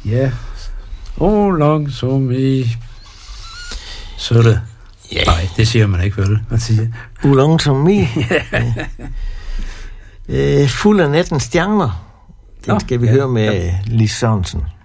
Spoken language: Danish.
Ja. Langsomt. Så er det. Ja. Nej, det siger man ikke, vel? Man siger. Langsomt. Fuld af nattens stjerner. Den skal vi høre med Lis Sørensen.